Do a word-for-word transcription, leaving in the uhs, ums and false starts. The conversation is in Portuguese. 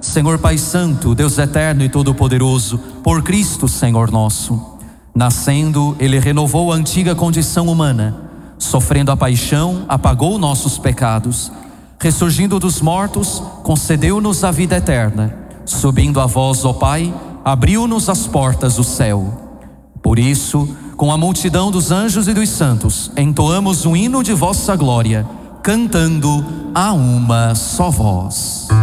Senhor Pai Santo, Deus eterno e todo-poderoso, por Cristo, Senhor nosso. Nascendo, Ele renovou a antiga condição humana. Sofrendo a paixão, apagou nossos pecados. Ressurgindo dos mortos, concedeu-nos a vida eterna. Subindo a vós, ó Pai, abriu-nos as portas do céu. Por isso, com a multidão dos anjos e dos santos, entoamos um hino de vossa glória, cantando a uma só voz.